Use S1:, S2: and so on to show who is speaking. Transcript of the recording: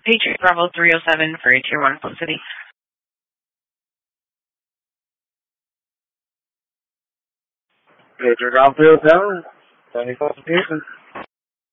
S1: Patriot Bravo 307 for Tier 1 City.
S2: Patriot Bravo 307, 20 Houston.